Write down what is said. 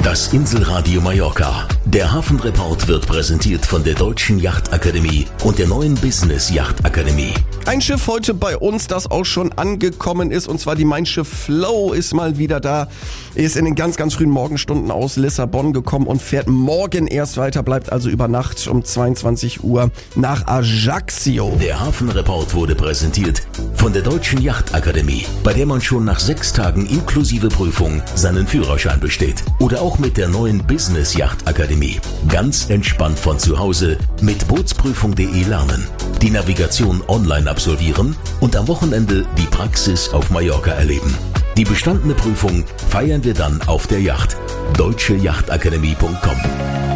Das Inselradio Mallorca. Der Hafenreport wird präsentiert von der Deutschen Yachtakademie und der neuen Business Yachtakademie. Ein Schiff heute bei uns, das auch schon angekommen ist, und zwar die Mein Schiff Flow ist mal wieder da. Ist in den ganz, ganz frühen Morgenstunden aus Lissabon gekommen und fährt morgen erst weiter, bleibt also über Nacht um 22 Uhr nach Ajaccio. Der Hafenreport wurde präsentiert von der Deutschen Yachtakademie, bei der man schon nach 6 Tagen inklusive Prüfung seinen Führerschein besteht. Oder auch mit der neuen Business Yachtakademie. Ganz entspannt von zu Hause mit bootsprüfung.de lernen, die Navigation online absolvieren und am Wochenende die Praxis auf Mallorca erleben. Die bestandene Prüfung feiern wir dann auf der Yacht. deutscheyachtakademie.com